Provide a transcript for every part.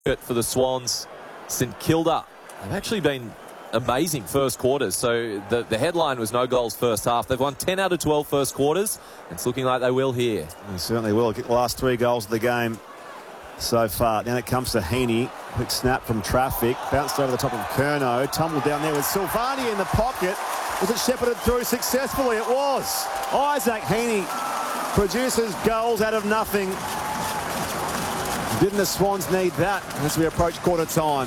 For the Swans. St Kilda have actually been amazing first quarters. So the headline was no goals first half. They've won 10 out of 12 first quarters. It's looking like they will here. They certainly will. Get the last 3 goals of the game so far. Then it comes to Heaney. Quick snap from traffic. Bounced over the top of Curnow. Tumbled down there with Silvani in the pocket. Was it shepherded through successfully? It was. Isaac Heaney produces goals out of nothing. Didn't the Swans need that as we approach quarter time?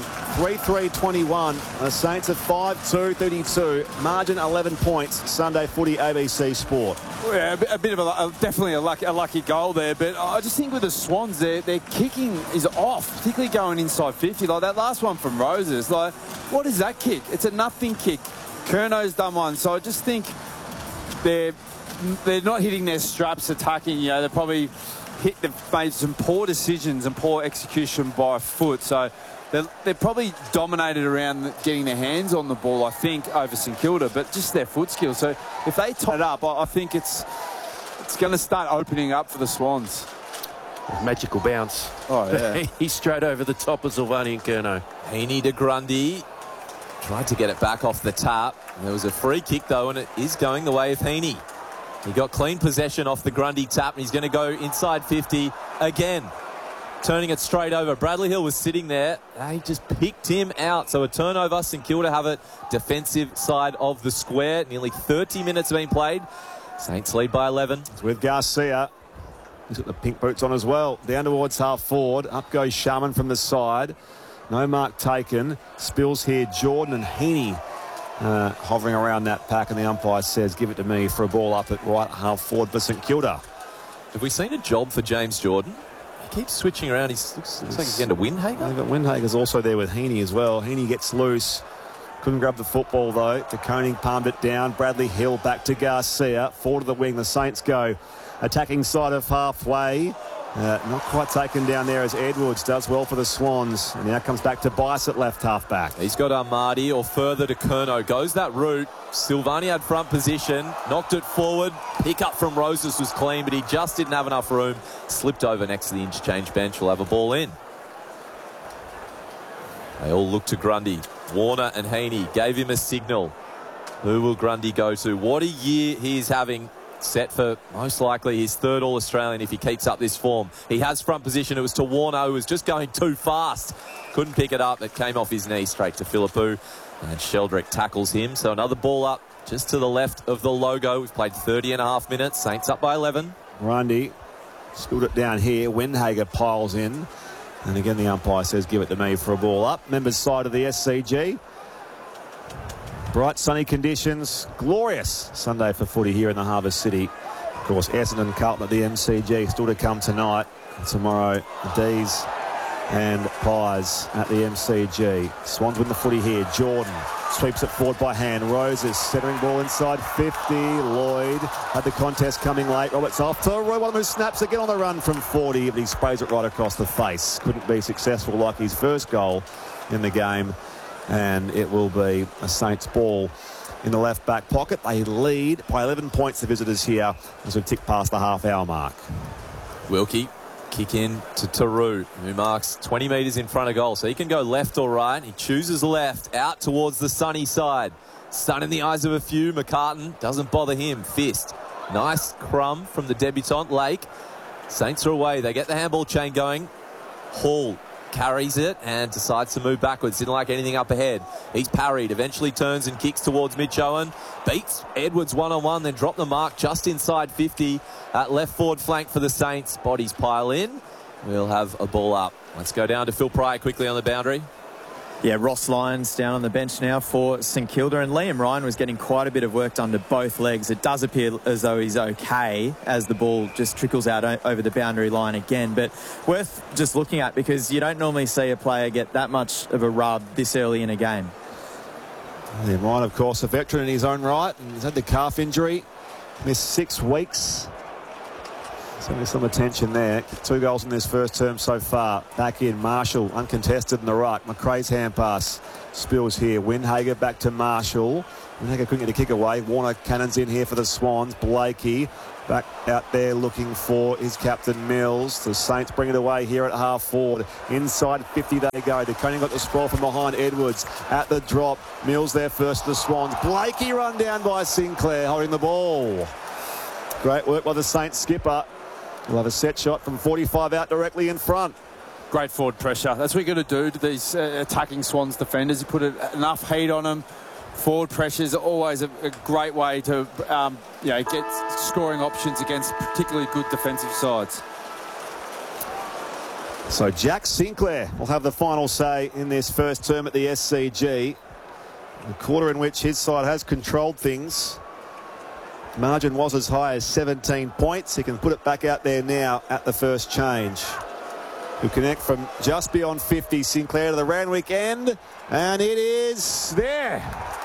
3-3-21. The Saints are 5-2-32. Margin 11 points. Sunday Footy, ABC Sport. Yeah, a bit of definitely a lucky goal there. But I just think with the Swans, their kicking is off, particularly going inside 50. Like that last one from Roses. Like, what is that kick? It's a nothing kick. Curnow's done one. So I just think they're not hitting their straps attacking. You know, they're probably they've made some poor decisions and poor execution by foot. So they're probably dominated around getting their hands on the ball, I think, over St Kilda, but just their foot skills. So if they tie it up, I think it's going to start opening up for the Swans. Magical bounce. Oh, yeah. He's straight over the top of Silvani and Curnow. Heaney to Grundy. Tried to get it back off the tap. There was a free kick, though, and it is going the way of Heaney. He got clean possession off the Grundy tap, and he's going to go inside 50 again. Turning it straight over. Bradley Hill was sitting there. They just picked him out. So a turnover. St Kilda have it. Defensive side of the square. Nearly 30 minutes have been played. Saints lead by 11. It's with Garcia. He's got the pink boots on as well. Down towards half forward. Up goes Sharman from the side. No mark taken. Spills here. Jordan and Heaney hovering around that pack, and the umpire says give it to me for a ball up at right half forward for St Kilda. Have we seen a job for James Jordan? He keeps switching around. He looks like he's going to Windhager. But Windhager's also there with Heaney as well. Heaney gets loose. Couldn't grab the football though. De Koning palmed it down. Bradley Hill back to Garcia. Forward to the wing. The Saints go attacking side of halfway. Not quite taken down there as Edwards does well for the Swans. And now comes back to Bice at left half back. He's got Armadi or further to Curnow. Goes that route. Silvani had front position. Knocked it forward. Pick up from Roses was clean, but he just didn't have enough room. Slipped over next to the interchange bench. We'll have a ball in. They all look to Grundy. Warner and Heaney gave him a signal. Who will Grundy go to? What a year he is having. Set for most likely his 3rd All-Australian if he keeps up this form. He has front position. It was to Warner, who was just going too fast. Couldn't pick it up. It came off his knee straight to Philippou. And Sheldrick tackles him. So another ball up just to the left of the logo. We've played 30.5 minutes. Saints up by 11. Grundy spilled it down here. Windhager piles in. And again, the umpire says give it to me for a ball up. Members side of the SCG. Bright sunny conditions, glorious Sunday for footy here in the Harbour City. Of course, Essendon Carlton at the MCG still to come tonight. And tomorrow, D's and Pies at the MCG. Swans win the footy here. Jordan sweeps it forward by hand. Roses centering ball inside 50. Lloyd had the contest coming late. Roberts off to Roy, one who snaps again on the run from 40, but he sprays it right across the face. Couldn't be successful like his first goal in the game. And it will be a Saints ball in the left back pocket. They lead by 11 points, the visitors here, as we tick past the half-hour mark. Wilkie, kick in to Taru, who marks 20 metres in front of goal. So he can go left or right. He chooses left, out towards the sunny side. Sun in the eyes of a few. McCartan doesn't bother him. Fist. Nice crumb from the debutant, Lake. Saints are away. They get the handball chain going. Hall carries it and decides to move backwards. Didn't like anything up ahead. He's parried, eventually turns and kicks towards Mitch Owen. Beats Edwards one-on-one, then dropped the mark just inside 50 at left forward flank for the Saints. Bodies pile in. We'll have a ball up. Let's go down to Phil Pryor quickly on the boundary. Yeah, Ross Lyons down on the bench now for St Kilda, and Liam Ryan was getting quite a bit of work done to both legs. It does appear as though he's okay as the ball just trickles out over the boundary line again, but worth just looking at because you don't normally see a player get that much of a rub this early in a game. Liam Ryan, of course, a veteran in his own right, and he's had the calf injury, missed 6 weeks. Certainly some attention there. 2 goals in this first term so far. Back in, Marshall, uncontested in the ruck. McRae's hand pass spills here. Windhager back to Marshall. Windhager couldn't get a kick away. Warner cannons in here for the Swans. Blakey back out there looking for his captain Mills. The Saints bring it away here at half forward. Inside 50 they go. De Koning got the sprawl from behind Edwards at the drop. Mills there first to the Swans. Blakey run down by Sinclair holding the ball. Great work by the Saints skipper. We'll have a set shot from 45 out directly in front. Great forward pressure. That's what you've got to do to these attacking Swans defenders. You put enough heat on them. Forward pressure is always a great way to get scoring options against particularly good defensive sides. So Jack Sinclair will have the final say in this first term at the SCG. The quarter in which his side has controlled things. Margin was as high as 17 points. He can put it back out there now at the first change. Who connect from just beyond 50. Sinclair to the Randwick end. And it is there.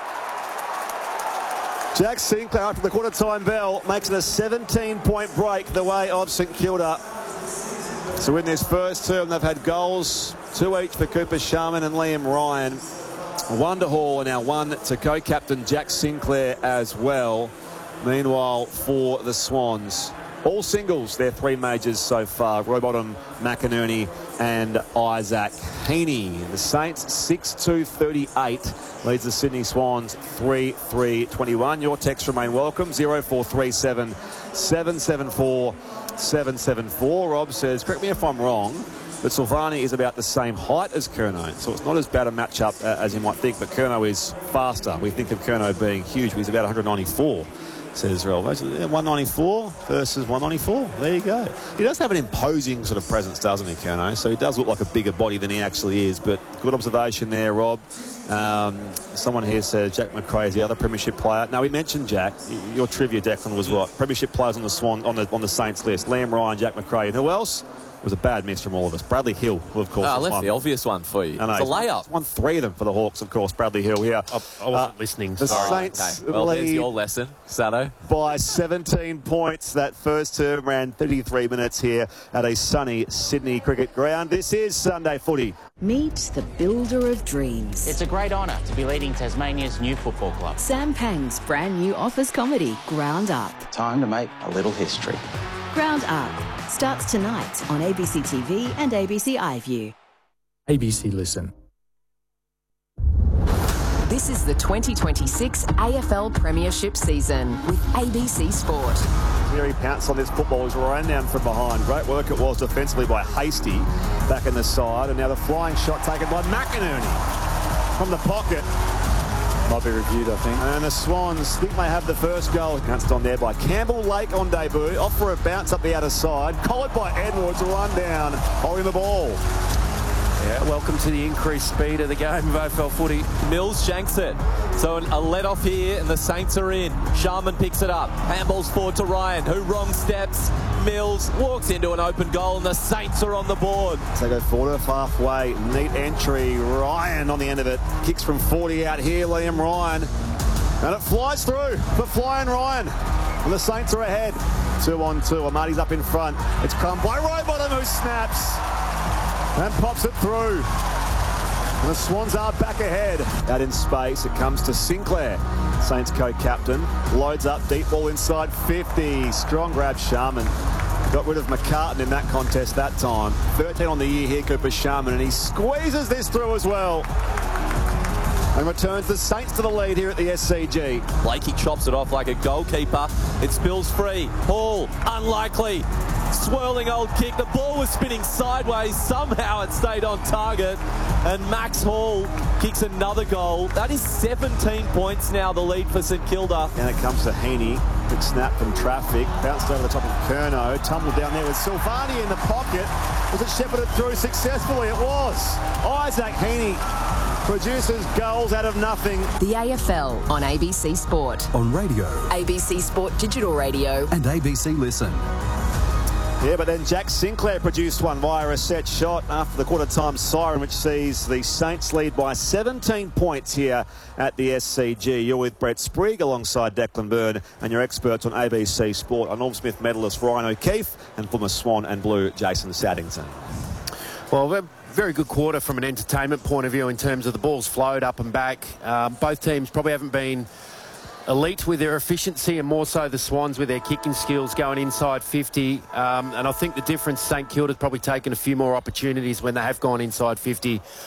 Jack Sinclair after the quarter-time bell makes it a 17-point break the way of St Kilda. So in this first term, they've had goals, 2 each for Cooper Sharman and Liam Ryan. 1 to Hall and now 1 to co-captain Jack Sinclair as well. Meanwhile, for the Swans, all singles, their 3 majors so far. Rowbottom, McInerney and Isaac Heaney. The Saints 6-2-38 leads the Sydney Swans 3-3-21. Your texts remain welcome. 0437 774 774. Rob says, correct me if I'm wrong, but Silvani is about the same height as Curnow, so it's not as bad a matchup as you might think, but Curnow is faster. We think of Curnow being huge, but he's about 194. Says Rel. 194 versus 194. There you go. He does have an imposing sort of presence, doesn't he, Curnow? So he does look like a bigger body than he actually is. But good observation there, Rob. Someone here said Jack McRae is the other premiership player. Now, we mentioned Jack. Your trivia, Declan, was what? Premiership players on the Swan on the Saints list. Liam Ryan, Jack McRae. And who else? It was a bad miss from all of us. Bradley Hill, who of course. I left the obvious one for you. It's a layup. Won 3 of them for the Hawks, of course. Bradley Hill here. I wasn't listening. The Saints Well, lead there's your lesson, Sato. by 17 points. That first term ran 33 minutes here at a sunny Sydney cricket ground. This is Sunday Footy. Meet the builder of dreams. It's a great honour to be leading Tasmania's new football club. Sam Pang's brand new office comedy, Ground Up. Time to make a little history. Ground Up starts tonight on ABC TV and ABC iView. ABC Listen. This is the 2026 AFL Premiership season with ABC Sport. Cleary pounced on this football. He's run down from behind. Great work it was defensively by Hasty back in the side. And now the flying shot taken by McInerney from the pocket. Might be reviewed, I think. And the Swans think they have the first goal. Pounced on there by Campbell Lake on debut. Off for a bounce up the outer side. Collared by Edwards. Run down. Holding the ball. Yeah, welcome to the increased speed of the game of AFL footy. Mills shanks it. So a let off here and the Saints are in. Sharman picks it up. Handballs forward to Ryan, who wrong steps. Mills walks into an open goal and the Saints are on the board. So they go forward of halfway. Neat entry. Ryan on the end of it. Kicks from 40 out here. Liam Ryan. And it flies through for Flying Ryan. And the Saints are ahead. 2-on-2. Amati's up in front. It's come by Rowbottom who snaps. And pops it through. And the Swans are back ahead. Out in space, it comes to Sinclair. Saints co-captain. Loads up, deep ball inside 50. Strong grab, Sharman. Got rid of McCartan in that contest that time. 13 on the year here, Cooper Sharman. And he squeezes this through as well. And returns the Saints to the lead here at the SCG. Blakey chops it off like a goalkeeper. It spills free. Hall, unlikely. Swirling old kick. The ball was spinning sideways. Somehow it stayed on target. And Max Hall kicks another goal. That is 17 points now, the lead for St Kilda. And it comes to Heaney. Big snap from traffic. Bounced over the top of Curnow. Tumbled down there with Silvani in the pocket. Was it shepherded through successfully? It was. Isaac Heaney produces goals out of nothing. The AFL on ABC Sport. On radio. ABC Sport Digital Radio. And ABC Listen. Yeah, but then Jack Sinclair produced one via a set shot after the quarter-time siren, which sees the Saints lead by 17 points here at the SCG. You're with Brett Sprigg alongside Declan Byrne and your experts on ABC Sport, Norm Smith medalist Ryan O'Keefe and former Swan and Blue Jason Saddington. Well, very good quarter from an entertainment point of view in terms of the balls flowed up and back. Both teams probably haven't been elite with their efficiency, and more so the Swans with their kicking skills going inside 50. And I think the difference, St Kilda's probably taken a few more opportunities when they have gone inside 50